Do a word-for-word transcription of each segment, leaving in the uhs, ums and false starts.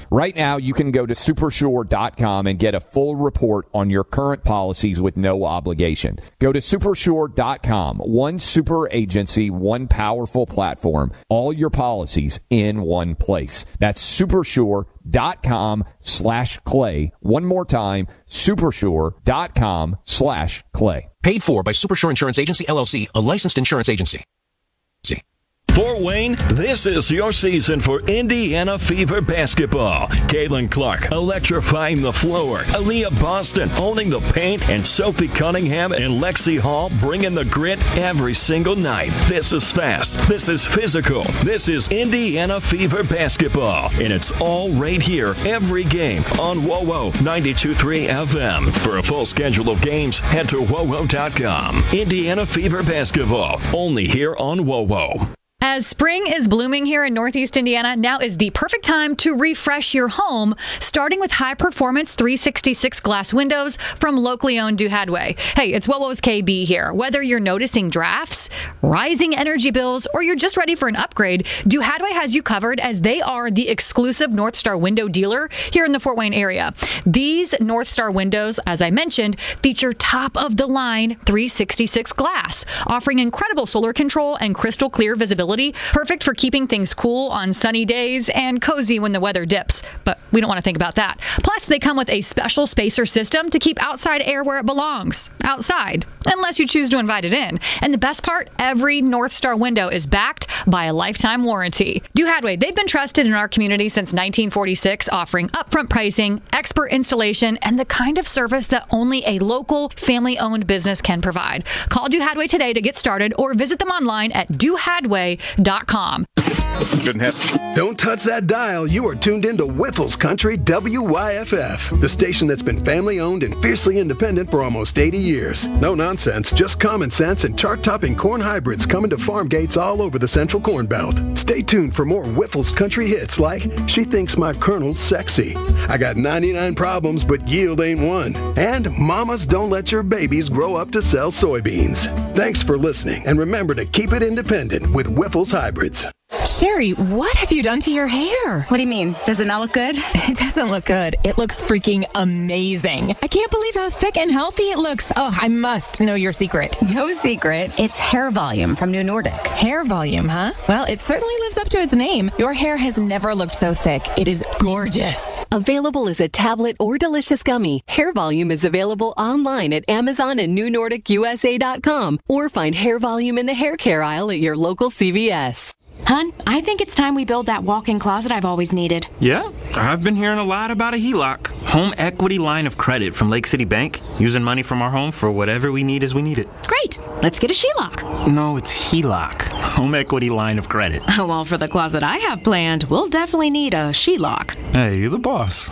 Right now, you can go to supersure dot com and get a full report on your current policies with no obligation. Go to supersure dot com. One super agency, one powerful platform. All your policies in one place. That's supersure dot com slash clay. One more time, supersure dot com slash clay. Paid for by Supersure Insurance Agency, L L C, a licensed insurance agency. See. Fort Wayne, this is your season for Indiana Fever basketball. Caitlin Clark electrifying the floor. Aaliyah Boston owning the paint. And Sophie Cunningham and Lexi Hall bringing the grit every single night. This is fast. This is physical. This is Indiana Fever basketball. And it's all right here every game on W O W O ninety-two point three F M. For a full schedule of games, head to W O W O dot com. Indiana Fever basketball. Only here on W O W O. As spring is blooming here in Northeast Indiana, now is the perfect time to refresh your home, starting with high-performance three sixty-six glass windows from locally owned Duhadway. Hey, it's W O W O's K B here. Whether you're noticing drafts, rising energy bills, or you're just ready for an upgrade, Duhadway has you covered as they are the exclusive North Star window dealer here in the Fort Wayne area. These North Star windows, as I mentioned, feature top-of-the-line three sixty-six glass, offering incredible solar control and crystal clear visibility. Perfect for keeping things cool on sunny days and cozy when the weather dips. But we don't want to think about that. Plus, they come with a special spacer system to keep outside air where it belongs. Outside. Unless you choose to invite it in. And the best part, every North Star window is backed by a lifetime warranty. Duhadway, they've been trusted in our community since nineteen forty-six, offering upfront pricing, expert installation, and the kind of service that only a local, family-owned business can provide. Call Duhadway today to get started or visit them online at duhadway dot com. Shouldn't have. Don't touch that dial. You are tuned into Whiffles Country W Y F F, the station that's been family-owned and fiercely independent for almost eighty years. No nonsense, just common sense and chart-topping corn hybrids coming to farm gates all over the Central Corn Belt. Stay tuned for more Whiffles Country hits like She Thinks My Colonel's Sexy, I Got ninety-nine Problems But Yield Ain't One, and Mamas Don't Let Your Babies Grow Up to Sell Soybeans. Thanks for listening, and remember to keep it independent with Whiffles Hybrids. Sherry, what have you done to your hair? What do you mean? Does it not look good? It doesn't look good. It looks freaking amazing. I can't believe how thick and healthy it looks. Oh, I must know your secret. No secret. It's hair volume from New Nordic. Hair volume, huh? Well, it certainly lives up to its name. Your hair has never looked so thick. It is gorgeous. Available as a tablet or delicious gummy, Hair Volume is available online at Amazon and new nordic u s a dot com or find Hair Volume in the hair care aisle at your local C V S. Hun, I think it's time we build that walk-in closet I've always needed. Yeah, I've been hearing a lot about a H E L O C. Home equity line of credit from Lake City Bank. Using money from our home for whatever we need as we need it. Great. Let's get a H E L O C. No, it's H E L O C. Home equity line of credit. Oh, well, for the closet I have planned, we'll definitely need a H E L O C. Hey, you're the boss.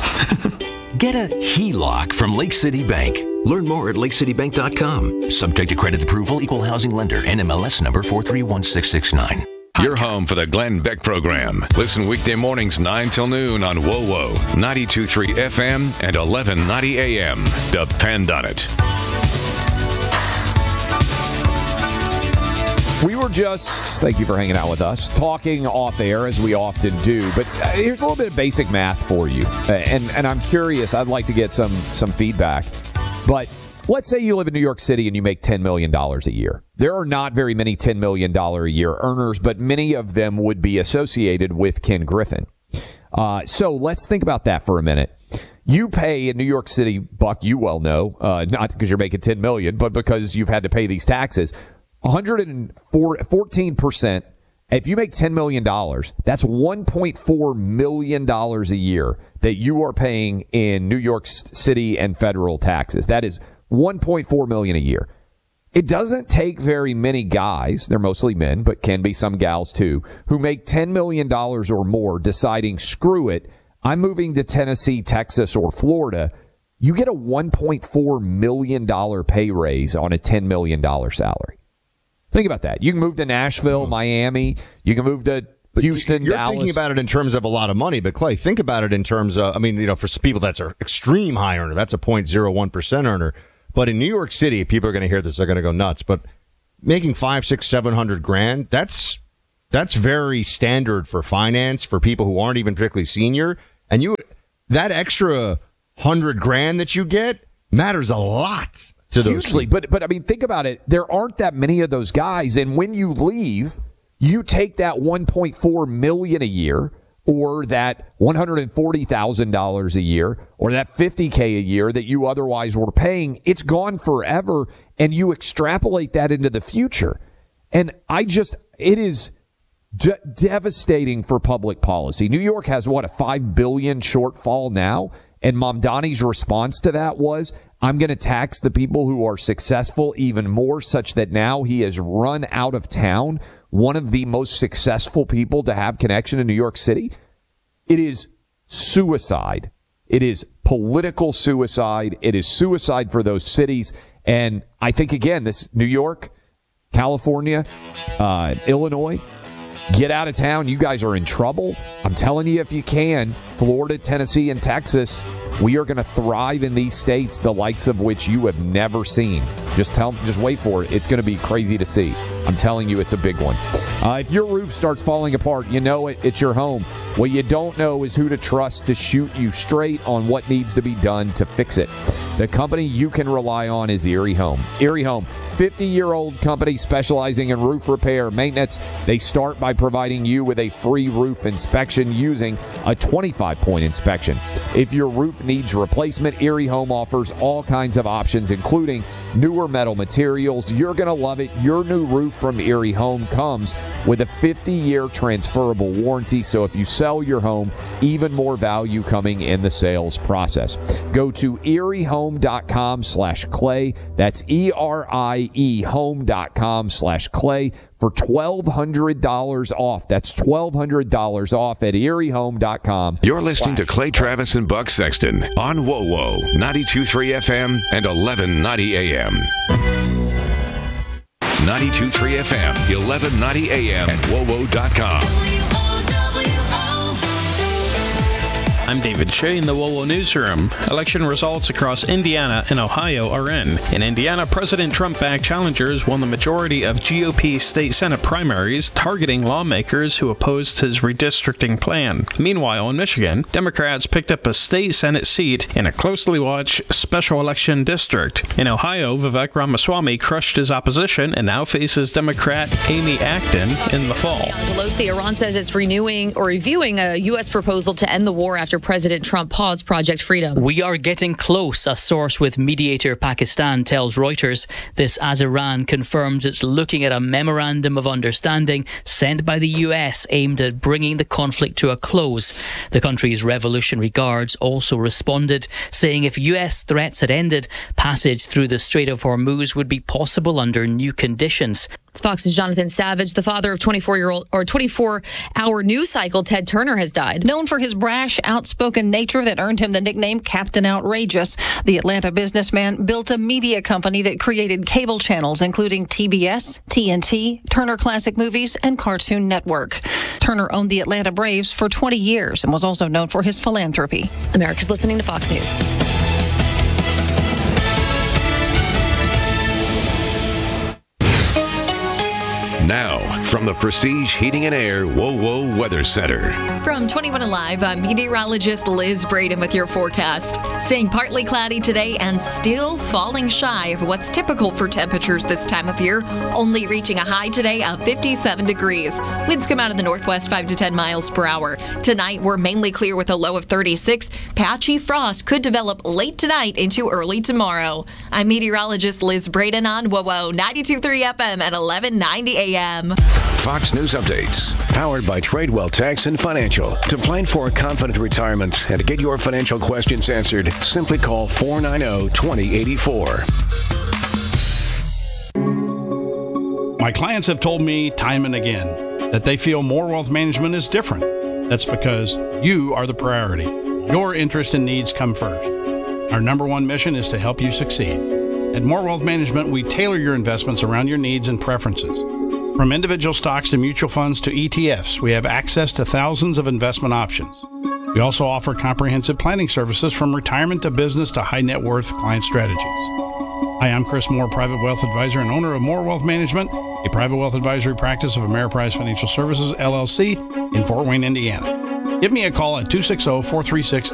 Get a H E L O C from Lake City Bank. Learn more at lake city bank dot com. Subject to credit approval, equal housing lender, N M L S number four three one six six nine. Your home for the Glenn Beck program. Listen weekday mornings nine till noon on W O W O ninety-two point three F M and eleven ninety A M. Depend on it. We were just, thank you for hanging out with us, talking off air as we often do. But uh, here's a little bit of basic math for you. Uh, and, and I'm curious, I'd like to get some, some feedback. But let's say you live in New York City and you make ten million dollars a year. There are not very many ten million dollars a year earners, but many of them would be associated with Ken Griffin. Uh, so let's think about that for a minute. You pay in New York City, Buck, you well know, uh, not because you're making ten million dollars, but because you've had to pay these taxes, one hundred fourteen percent. If you make ten million dollars, that's one point four million dollars a year that you are paying in New York City and federal taxes. That is one point four million dollars a year. It doesn't take very many guys, they're mostly men, but can be some gals too, who make ten million dollars or more deciding, screw it, I'm moving to Tennessee, Texas, or Florida. You get a one point four million dollars pay raise on a ten million dollars salary. Think about that. You can move to Nashville, Miami. You can move to Houston, You're Dallas. thinking about it in terms of a lot of money, but Clay, think about it in terms of, I mean, you know, for people that's an extreme high earner, that's a zero point zero one percent earner. But in New York City, people are going to hear this, they're going to go nuts. But making five, six, seven hundred grand, that's that's very standard for finance for people who aren't even particularly senior. And you that extra hundred grand that you get matters a lot to those hugely. people. But but I mean, think about it. There aren't that many of those guys, and when you leave, you take that one point four million a year, or that one hundred forty thousand dollars a year, or that fifty K a year that you otherwise were paying. It's gone forever, and you extrapolate that into the future. And I just, it is de- devastating for public policy. New York has, what, a five billion dollars shortfall now? And Mamdani's response to that was, I'm going to tax the people who are successful even more, such that now he has run out of town one of the most successful people to have connection in New York City. It is suicide. It is political suicide. It is suicide for those cities. And I think, again, this New York, California, uh, Illinois, get out of town. You guys are in trouble. I'm telling you, if you can, Florida, Tennessee, and Texas, we are going to thrive in these states, the likes of which you have never seen. Just tell, just wait for it. It's going to be crazy to see. I'm telling you, it's a big one. Uh, if your roof starts falling apart, you know it. It's your home. What you don't know is who to trust to shoot you straight on what needs to be done to fix it. The company you can rely on is Erie Home. Erie Home, fifty-year-old company specializing in roof repair, maintenance. They start by providing you with a free roof inspection using a twenty-five point inspection. If your roof needs replacement, Erie Home offers all kinds of options, including newer metal materials. You're going to love it. Your new roof from Erie Home comes with a fifty-year transferable warranty, so if you sell your home, even more value coming in the sales process. Go to erie home dot com slash clay. That's E R I E home dot com slash clay for twelve hundred dollars off. That's twelve hundred dollars off at erie home dot com. You're listening to Clay Travis and Buck Sexton on W O W O ninety-two point three F M and eleven ninety A M. ninety-two point three F M, eleven ninety A M at W O W O dot com. I'm David Shea in the W O W O Newsroom. Election results across Indiana and Ohio are in. In Indiana, President Trump-backed challengers won the majority of G O P state Senate primaries, targeting lawmakers who opposed his redistricting plan. Meanwhile, in Michigan, Democrats picked up a state Senate seat in a closely watched special election district. In Ohio, Vivek Ramaswamy crushed his opposition and now faces Democrat Amy Acton in the fall. Pelosi, Iran says it's renewing or reviewing a U S proposal to end the war after President Trump paused Project Freedom. We are getting close, a source with mediator Pakistan tells Reuters. This as Iran confirms it's looking at a memorandum of understanding sent by the U S aimed at bringing the conflict to a close. The country's Revolutionary Guards also responded, saying if U S threats had ended, passage through the Strait of Hormuz would be possible under new conditions. Fox's Jonathan Savage, the father of twenty-four-year-old or twenty-four-hour news cycle Ted Turner, has died. Known for his brash, outspoken nature that earned him the nickname Captain Outrageous, the Atlanta businessman built a media company that created cable channels including T B S, T N T, Turner Classic Movies, and Cartoon Network. Turner owned the Atlanta Braves for twenty years and was also known for his philanthropy. America's listening to Fox News. Now, from the Prestige Heating and Air W O W O Weather Center. From twenty-one Alive, I'm meteorologist Liz Braden with your forecast. Staying partly cloudy today and still falling shy of what's typical for temperatures this time of year, only reaching a high today of fifty-seven degrees. Winds come out of the northwest five to ten miles per hour. Tonight, we're mainly clear with a low of thirty-six. Patchy frost could develop late tonight into early tomorrow. I'm meteorologist Liz Braden on W O W O ninety-two point three F M at eleven ninety A M. Fox News Updates, powered by Tradewell Tax and Financial. To plan for a confident retirement and to get your financial questions answered, simply call four nine zero, two zero eight four. My clients have told me time and again that they feel More Wealth Management is different. That's because you are the priority. Your interests and needs come first. Our number one mission is to help you succeed. At More Wealth Management, we tailor your investments around your needs and preferences. From individual stocks to mutual funds to E T Fs, we have access to thousands of investment options. We also offer comprehensive planning services from retirement to business to high net worth client strategies. Hi, I'm Chris Moore, Private Wealth Advisor and owner of More Wealth Management, a private wealth advisory practice of Ameriprise Financial Services, L L C, in Fort Wayne, Indiana. Give me a call at two six zero, four three six,